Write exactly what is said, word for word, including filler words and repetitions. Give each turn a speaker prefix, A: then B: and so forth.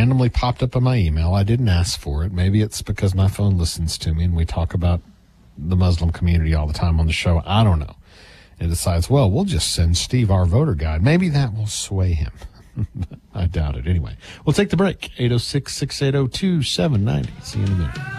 A: randomly popped up in my email. I didn't ask for it. Maybe it's because my phone listens to me and we talk about the Muslim community all the time on the show. I don't know. And decides, well, we'll just send Steve our voter guide. Maybe that will sway him. I doubt it. Anyway, we'll take the break. eight oh six, six eight oh, two seven nine oh. See you in a minute.